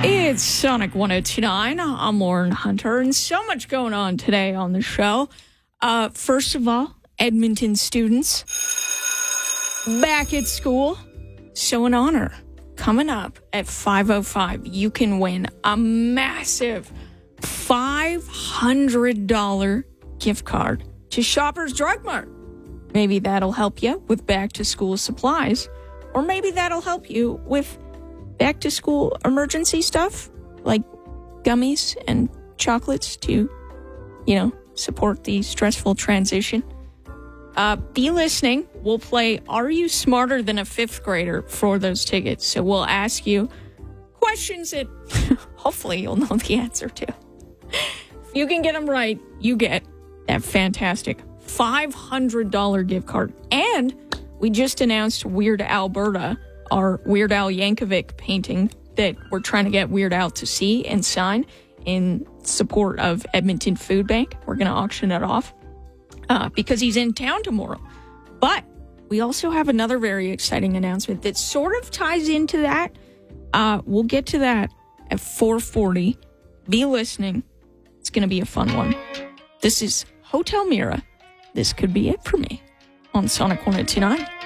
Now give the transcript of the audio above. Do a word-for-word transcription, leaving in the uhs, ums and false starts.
It's Sonic one oh two point nine. I'm Lauren Hunter, and so much going on today on the show. Uh, first of all, Edmonton students back at school. So an honor. Coming up at five oh five, you can win a massive five hundred dollars gift card to Shoppers Drug Mart. Maybe that'll help you with back-to-school supplies, or maybe that'll help you with back-to-school emergency stuff, like gummies and chocolates to, you know, support the stressful transition. Uh, be listening. We'll play Are You Smarter Than a Fifth Grader for those tickets. So we'll ask you questions that hopefully you'll know the answer to. If you can get them right, you get that fantastic five hundred dollars gift card. And we just announced Weird Alberta, our Weird Al Yankovic painting that we're trying to get Weird Al to see and sign in support of Edmonton Food Bank. We're going to auction it off uh, because he's in town tomorrow. But we also have another very exciting announcement that sort of ties into that. Uh, we'll get to that at four forty. Be listening. It's going to be a fun one. This is Hotel Mira. This could be it for me on Sonic one oh two point nine.